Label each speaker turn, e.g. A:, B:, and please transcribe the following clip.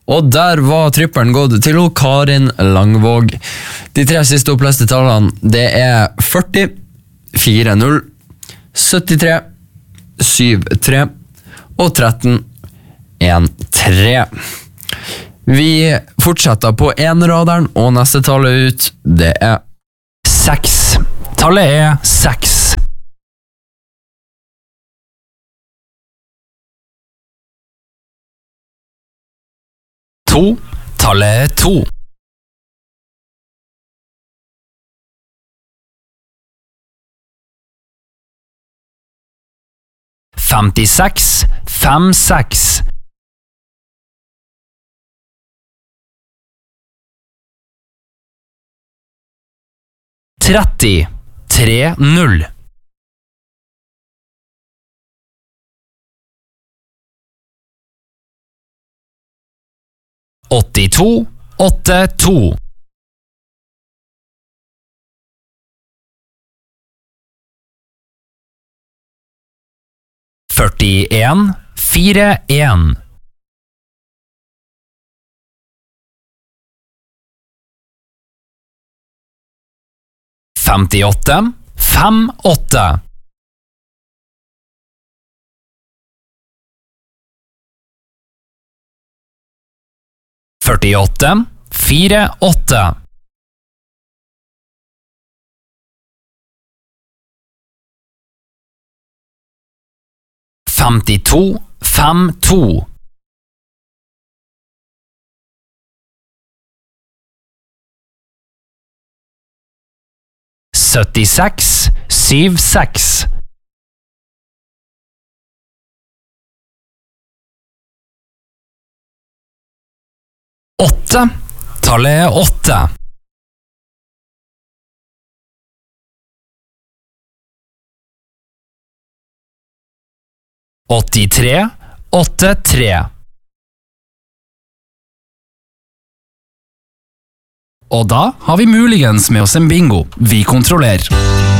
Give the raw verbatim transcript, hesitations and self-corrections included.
A: Og der var tripperen gått til Karin Langvåg. De tre siste oppleste tallene, det er førti, fire null, syttitre, syv tre og tretten, en tre. Vi fortsetter på enraderen, og neste tallet ut, det er seks. Tallet er seks. To. Tallet er to. Femtiseks, fem, seks. Tretti, tre, null. Åttito, åtte, to. Førtien, fire, en. Femtiåtte, fem, åtte. Førtiåtte, fire, åtte. Femtito, fem, to. Syttiseks, syv, seks. Åtte. Tallet er åtte. Åttitre, åtte, tre. Og da har vi muligens med oss en bingo. Vi kontrollerer.